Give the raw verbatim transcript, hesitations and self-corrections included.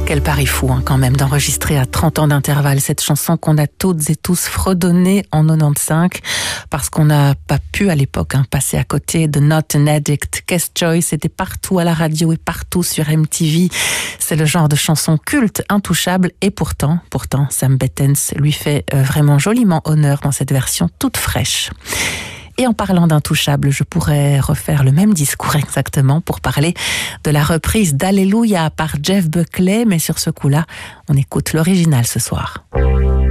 Quel pari fou hein, quand même d'enregistrer à trente ans d'intervalle cette chanson qu'on a toutes et tous fredonnée en quatre-vingt-quinze parce qu'on n'a pas pu à l'époque hein, passer à côté de Not an Addict. Kes Choice était partout à la radio et partout sur M T V. C'est le genre de chanson culte, intouchable et pourtant, pourtant Sam Bettens lui fait euh, vraiment joliment honneur dans cette version toute fraîche. Et en parlant d'intouchable, je pourrais refaire le même discours exactement pour parler de la reprise d'Alléluia par Jeff Buckley, mais sur ce coup-là, on écoute l'original ce soir.